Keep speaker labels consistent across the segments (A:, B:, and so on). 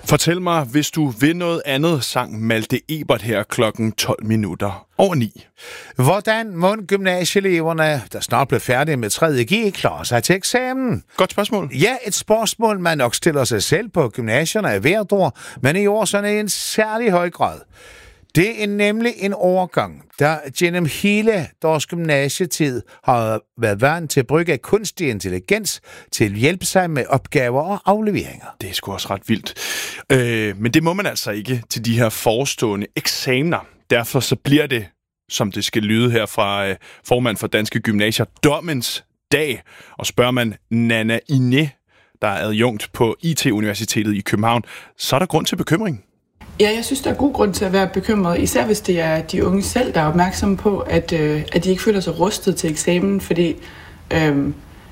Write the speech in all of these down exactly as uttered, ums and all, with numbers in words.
A: Fortæl mig, hvis du vil noget andet, sang Malte Ebert her klokken tolv minutter over ni.
B: Hvordan må gymnasieeleverne, der snart bliver færdige med tredje G, klare sig til eksamen?
A: Godt spørgsmål.
B: Ja, et spørgsmål, man nok stiller sig selv på gymnasierne af hvert år, men i år sådan i en særlig høj grad. Det er nemlig en overgang, der gennem hele deres gymnasietid har været vant til at bruge kunstig intelligens til at hjælpe sig med opgaver og afleveringer.
A: Det er sgu også ret vildt. Øh, men det må man altså ikke til de her forestående eksamener. Derfor så bliver det, som det skal lyde her fra øh, formand for Danske Gymnasier, dommens dag. Og spørger man Nana Iné, der er adjunkt på I T-universitetet i København, så er der grund til bekymring.
C: Ja, jeg synes, der er god grund til at være bekymret, især hvis det er de unge selv, der er opmærksomme på, at, øh, at de ikke føler sig rustet til eksamen, fordi øh,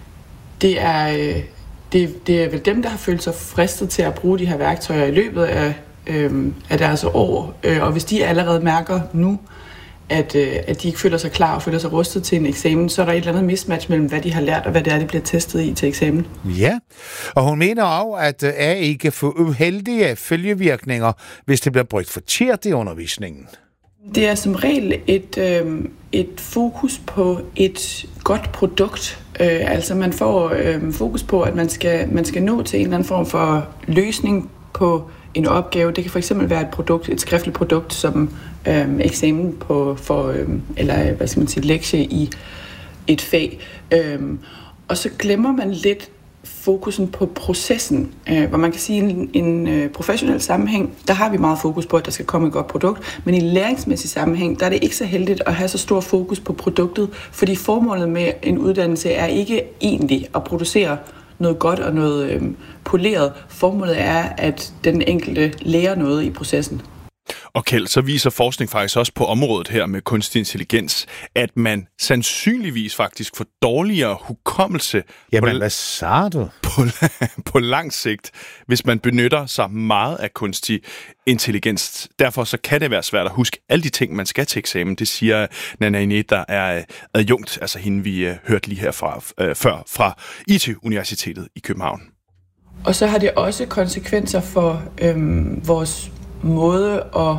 C: det, er, øh, det, det er vel dem, der har følt sig fristet til at bruge de her værktøjer i løbet af, øh, af deres år. Øh, og hvis de allerede mærker nu, at, øh, at de ikke føler sig klar og føler sig rustet til en eksamen, så er der et eller andet mismatch mellem, hvad de har lært og hvad det er, de bliver testet i til eksamen.
B: Ja, og hun mener også, at A I kan få uheldige følgevirkninger, hvis det bliver brugt forkert i undervisningen.
C: Det er som regel et, øh, et fokus på et godt produkt. Øh, altså man får øh, fokus på, at man skal, man skal nå til en eller anden form for løsning på en opgave. Det kan for eksempel være et produkt, et skriftligt produkt, som øhm, eksamen på, for, øhm, eller hvad skal man sige, lektie i et fag. Øhm, og så glemmer man lidt fokusen på processen, øh, hvor man kan sige, at i en, en øh, professionel sammenhæng, der har vi meget fokus på, at der skal komme et godt produkt, men i læringsmæssig sammenhæng, der er det ikke så heldigt at have så stor fokus på produktet, fordi formålet med en uddannelse er ikke egentlig at producere noget godt og noget øh, poleret. Formålet er, at den enkelte lærer noget i processen.
A: Og Kjeld, så viser forskning faktisk også på området her med kunstig intelligens, at man sandsynligvis faktisk får dårligere hukommelse.
B: Jamen,
A: på,
B: hvad sagde du?
A: På, på lang sigt, hvis man benytter sig meget af kunstig intelligens. Derfor så kan det være svært at huske alle de ting, man skal til eksamen. Det siger Nana Iné, der er adjunkt, altså hende vi hørte lige her fra, øh, før, fra I T-universitetet i København.
C: Og så har det også konsekvenser for øhm, vores måde og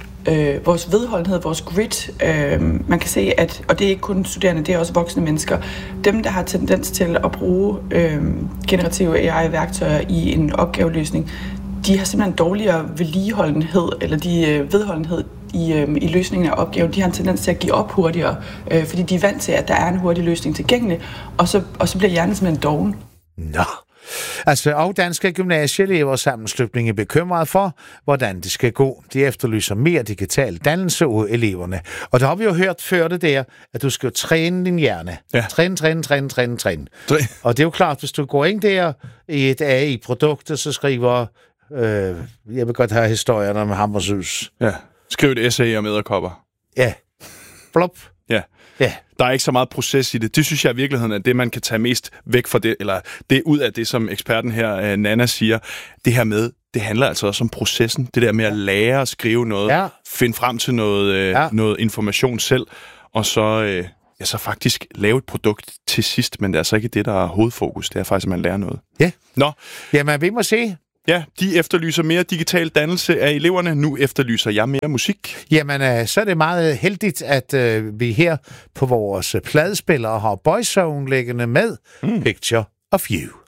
C: øh, vores vedholdenhed, vores grit. Øh, man kan se, at, og det er ikke kun studerende, det er også voksne mennesker, dem, der har tendens til at bruge øh, generative A I-værktøjer i en opgaveløsning, de har simpelthen dårligere vedligeholdenhed, eller de øh, vedholdenhed i, øh, i løsningen af opgaven. De har en tendens til at give op hurtigere, øh, fordi de er vant til, at der er en hurtig løsning tilgængelig, og så, og så bliver hjernen simpelthen doven.
B: Nå. Altså, og Danske Gymnasieelever sammenslutning er bekymret for, hvordan det skal gå. De efterlyser mere digital dannelse af eleverne. Og der har vi jo hørt før det der, at du skal træne din hjerne. Ja. Træne, træne, træne, træne, træne. Og det er jo klart, hvis du går ind der i et A I-produkt, så skriver, øh, jeg vil godt have historierne om Hammershus.
A: Ja, skriv et essay om edderkopper.
B: Ja, flop.
A: Ja. Ja. Der er ikke så meget proces i det. Det synes jeg i virkeligheden er det, man kan tage mest væk fra det, eller det ud af det, som eksperten her, Nana, siger. Det her med, det handler altså også om processen. Det der med at lære at skrive noget, ja. Finde frem til noget, ja. noget information selv, og så, ja, så faktisk lave et produkt til sidst. Men det er altså ikke det, der er hovedfokus. Det er faktisk, at man lærer noget.
B: Ja.
A: Nå.
B: Jamen, vi må se.
A: Ja, de efterlyser mere digital dannelse af eleverne. Nu efterlyser jeg mere musik.
B: Jamen, øh, så er det meget heldigt, at øh, vi her på vores pladespillere har Boyzone liggende med mm. Picture of You.